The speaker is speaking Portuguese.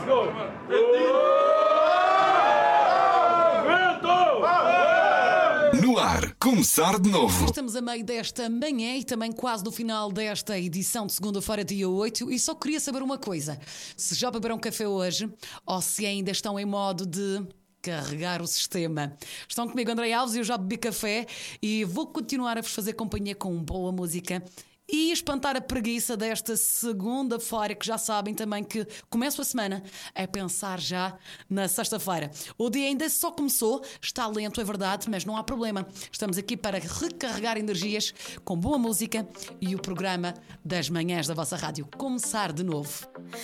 No ar, começar de novo. Estamos a meio desta manhã e também quase no final desta edição de segunda-feira, dia 8, e só queria saber uma coisa: se já beberam café hoje ou se ainda estão em modo de carregar o sistema. Estão comigo André Alves e eu já bebi café e vou continuar a vos fazer companhia com boa música e espantar a preguiça desta segunda-feira, que já sabem também que começo a semana a pensar já na sexta-feira. O dia ainda só começou, está lento, é verdade, mas não há problema. Estamos aqui para recarregar energias com boa música e o programa das manhãs da vossa rádio começar de novo.